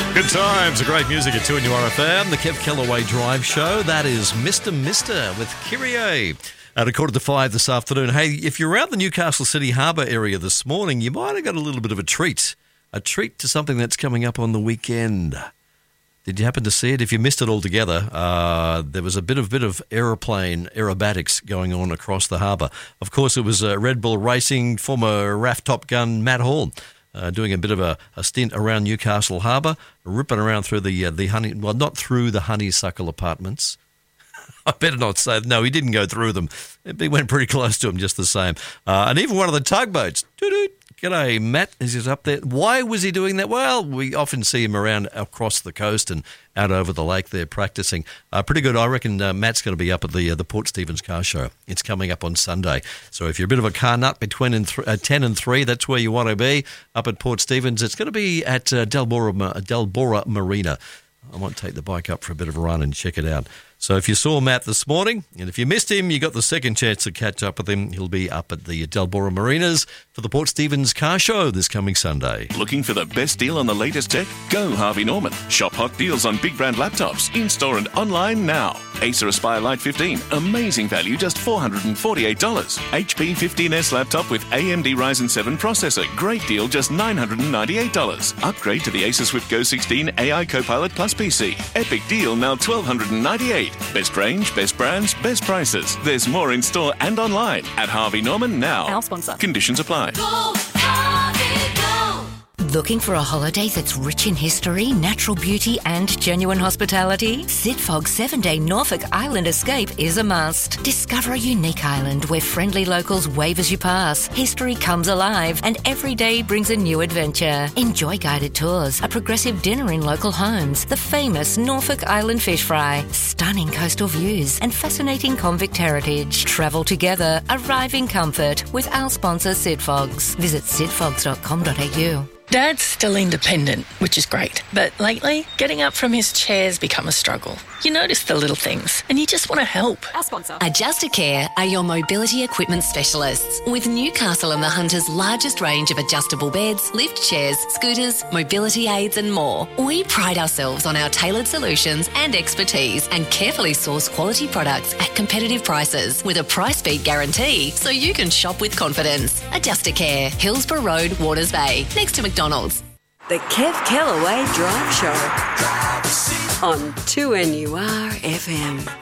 Good times, great music at 2 and URFM, the Kev Kellaway Drive Show. That is Mr. Mister with Kyrie. At 4:45 this afternoon. Hey, if you're around the Newcastle City Harbour area this morning, you might have got a little bit of a treat to something that's coming up on the weekend. Did you happen to see it? If you missed it altogether, there was a bit of aeroplane aerobatics going on across the harbour. Of course, it was Red Bull Racing, former RAF Top Gun Matt Hall, doing a bit of a stint around Newcastle Harbour, ripping around through not through the honeysuckle apartments. I better not say, no, he didn't go through them. He went pretty close to them just the same. And even one of the tugboats. G'day, Matt, is up there. Why was he doing that? Well, we often see him around across the coast and out over the lake there practicing. Pretty good. I reckon Matt's going to be up at the Port Stephens Car Show. It's coming up on Sunday. So if you're a bit of a car nut between 10 and 3, that's where you want to be, up at Port Stephens. It's going to be at Delbora Marina. I might take the bike up for a bit of a run and check it out. So if you saw Matt this morning, and if you missed him, you got the second chance to catch up with him. He'll be up at the Delbora Marinas for the Port Stephens Car Show this coming Sunday. Looking for the best deal on the latest tech? Go Harvey Norman. Shop hot deals on big brand laptops, in-store and online now. Acer Aspire Lite 15, amazing value, just $448. HP 15S laptop with AMD Ryzen 7 processor, great deal, just $998. Upgrade to the Acer Swift Go 16 AI Copilot Plus PC. Epic deal, now $1,298. Best range, best brands, best prices. There's more in store and online at Harvey Norman now. Our sponsor. Conditions apply. Go, Harvey, go. Looking for a holiday that's rich in history, natural beauty and genuine hospitality? Sidfog's 7-day Norfolk Island escape is a must. Discover a unique island where friendly locals wave as you pass, history comes alive and every day brings a new adventure. Enjoy guided tours, a progressive dinner in local homes, the famous Norfolk Island fish fry, stunning coastal views and fascinating convict heritage. Travel together, arrive in comfort with our sponsor Sidfogs. Visit sidfogs.com.au. Dad's still independent, which is great. But lately, getting up from his chair's become a struggle. You notice the little things, and you just want to help. Our sponsor. Adjustacare are your mobility equipment specialists, with Newcastle and the Hunter's largest range of adjustable beds, lift chairs, scooters, mobility aids and more. We pride ourselves on our tailored solutions and expertise and carefully source quality products at competitive prices with a price beat guarantee so you can shop with confidence. Adjustacare, Hillsborough Road, Waters Bay, next to McDonald's. The Kev Kellaway Drive Show on 2NUR FM.